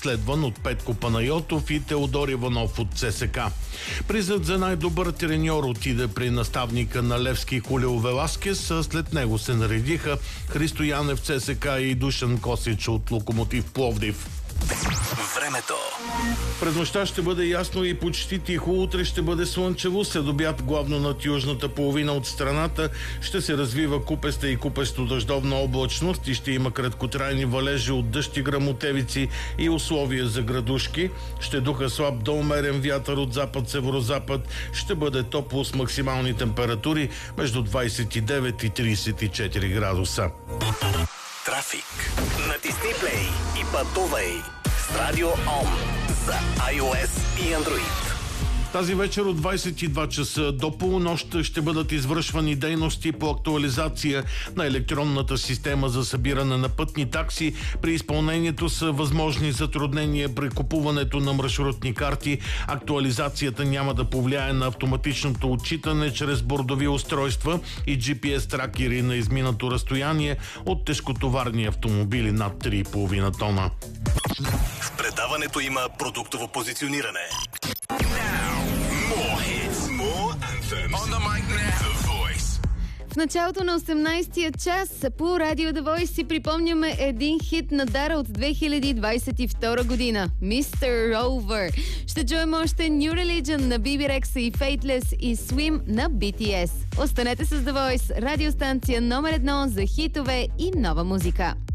следван от Петко Панайотов и Теодор Иванов от ЦСКА. Призът за най-добър треньор отиде при наставника на Левски Хулио Веласкес, а след него се наредиха Христо Янев ЦСКА и Душан Косич от Локомотив Пловдив. Времето. През нощта ще бъде ясно и почти тихо. Утре ще бъде слънчево. Следобед главно над южната половина от страната ще се развива купеста и купесто-дъждовна облачност и ще има краткотрайни валежи от дъжд и гръмотевици и условия за градушки. Ще духа слаб до умерен вятър от запад-северозапад. Ще бъде топло с максимални температури между 29 и 34 градуса. Трафик. Натисни плей и пътувай с Радио ОМ за iOS и Android. Тази вечер от 22 часа до полунощ ще бъдат извършвани дейности по актуализация на електронната система за събиране на пътни такси. При изпълнението са възможни затруднения при купуването на маршрутни карти. Актуализацията няма да повлияе на автоматичното отчитане чрез бордови устройства и GPS тракери на изминато разстояние от тежкотоварни автомобили над 3,5 тона. В предаването има продуктово позициониране. В началото на 18-я час по Радио The Voice си припомняме един хит на Дара от 2022 година. Mr. Rover. Ще чуем още New Religion на Bibi Rexa и Faithless и Swim на BTS. Останете с The Voice, радиостанция номер 1 за хитове и нова музика.